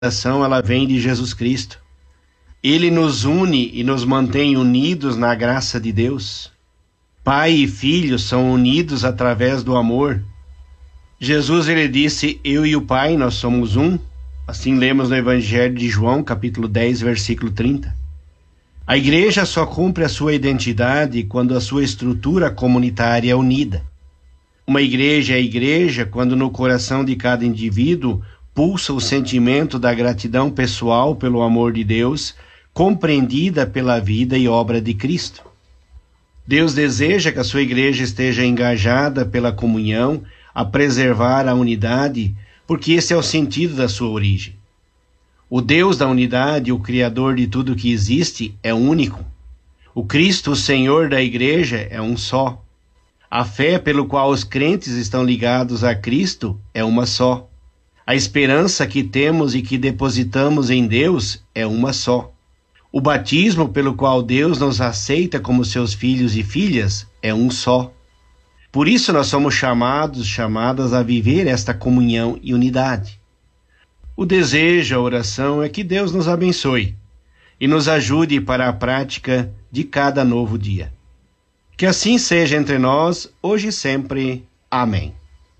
salvação, ela vem de Jesus Cristo. Ele nos une e nos mantém unidos na graça de Deus. Pai e filho são unidos através do amor. Jesus, ele disse: eu e o Pai, nós somos um. Assim lemos no Evangelho de João, capítulo 10, versículo 30. A igreja só cumpre a sua identidade quando a sua estrutura comunitária é unida. Uma igreja é igreja quando no coração de cada indivíduo pulsa o sentimento da gratidão pessoal pelo amor de Deus, compreendida pela vida e obra de Cristo. Deus deseja que a sua igreja esteja engajada pela comunhão, a preservar a unidade, porque esse é o sentido da sua origem. O Deus da unidade, o Criador de tudo que existe, é único. O Cristo, o Senhor da igreja, é um só. A fé pelo qual os crentes estão ligados a Cristo é uma só. A esperança que temos e que depositamos em Deus é uma só. O batismo pelo qual Deus nos aceita como seus filhos e filhas é um só. Por isso nós somos chamadas a viver esta comunhão e unidade. O desejo, a oração é que Deus nos abençoe e nos ajude para a prática de cada novo dia. Que assim seja entre nós, hoje e sempre. Amém.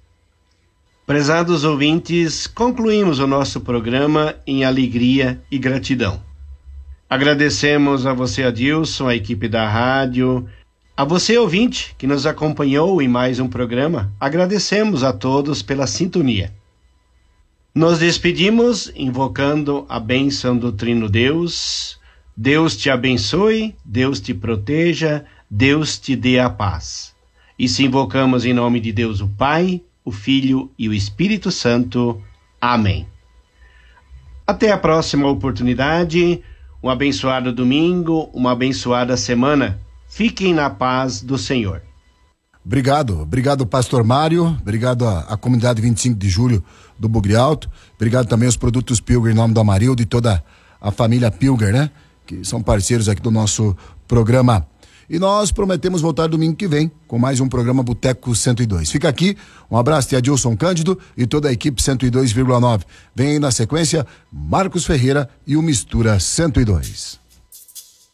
Prezados ouvintes, concluímos o nosso programa em alegria e gratidão. Agradecemos a você, Adilson, a equipe da rádio, a você, ouvinte, que nos acompanhou em mais um programa. Agradecemos a todos pela sintonia. Nos despedimos invocando a bênção do Trino Deus. Deus te abençoe, Deus te proteja, Deus te dê a paz. E se invocamos em nome de Deus o Pai, o Filho e o Espírito Santo. Amém. Até a próxima oportunidade. Um abençoado domingo, uma abençoada semana. Fiquem na paz do Senhor. Obrigado Pastor Mário, obrigado à comunidade 25 de julho do Bugre Alto, obrigado também aos produtos Pilger em nome do Amarildo e toda a família Pilger, né? Que são parceiros aqui do nosso programa. E nós prometemos voltar domingo que vem com mais um programa Boteco 102. Fica aqui, um abraço de Adilson Cândido e toda a equipe 102,9. Vem aí na sequência Marcos Ferreira e o Mistura 102.